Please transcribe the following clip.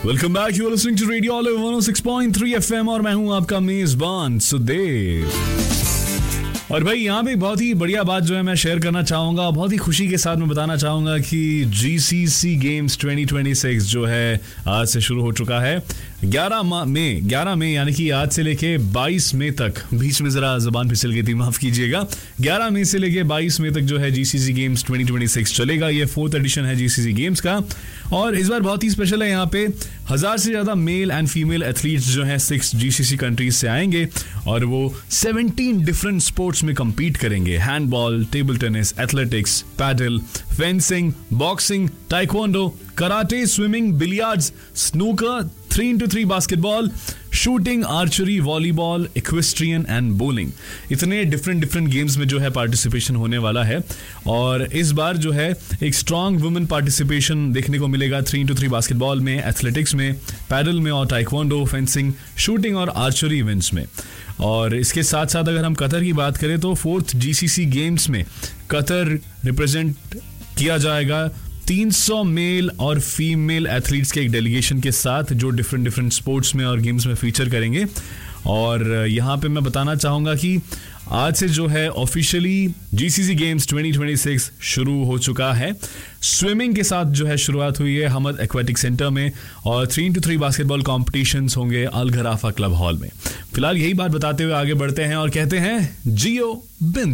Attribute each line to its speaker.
Speaker 1: Welcome back, you are listening to radio olive 106.3 FM और मैं हूं आपका मेजबान सुदेव। और भाई यहाँ पे बहुत ही बढ़िया बात जो है मैं शेयर करना चाहूँगा, बहुत ही खुशी के साथ मैं बताना चाहूँगा कि GCC गेम्स 2026 जो है आज से शुरू हो चुका है। 11 मई यानी कि आज से लेके 22 मई तक, बीच में जरा जुबान फिसल गई थी, माफ कीजिएगा। 11 मई से लेके 22 मई तक जो है GCC गेम्स 2026 चलेगा। ये 4th एडिशन है GCC गेम्स का और इस बार बहुत ही स्पेशल है। यहाँ पे 1000 से ज्यादा मेल एंड फीमेल एथलीट्स जो है 6 GCC कंट्रीज से आएंगे और वो 17 डिफरेंट स्पोर्ट्स में compete करेंगे। Handball, table tennis, athletics, pedal, fencing, boxing, taekwondo, karate, swimming, billiards, snooker, 3x3 basketball, shooting, archery, volleyball, equestrian and bowling. इतने डिफरेंट गेम्स में जो है पार्टिसिपेशन होने वाला है और इस बार जो है एक स्ट्रॉन्ग वुमेन पार्टिसिपेशन देखने को मिलेगा 3x3 बास्केटबॉल में, एथलेटिक्स में, पैडल में और टाइक्वांडो, फेंसिंग, शूटिंग और आर्चरी इवेंट्स में। और इसके साथ साथ अगर हम कतर की बात करें तो 4th GCC गेम्स में कतर रिप्रेजेंट किया जाएगा 300 मेल और फीमेल एथलीट्स के एक डेलीगेशन के साथ जो डिफरेंट स्पोर्ट्स में और गेम्स में फीचर करेंगे। और यहाँ पे मैं बताना चाहूँगा कि आज से जो है ऑफिशियली GCC गेम्स 2026 शुरू हो चुका है। स्विमिंग के साथ जो है शुरुआत हुई है हमद एक्वेटिक सेंटर में और 3x3 बास्केटबॉल कॉम्पिटिशन्स होंगे अल घराफा क्लब हॉल में। फिलहाल यही बात बताते हुए आगे बढ़ते हैं और कहते हैं जियो बिंदास।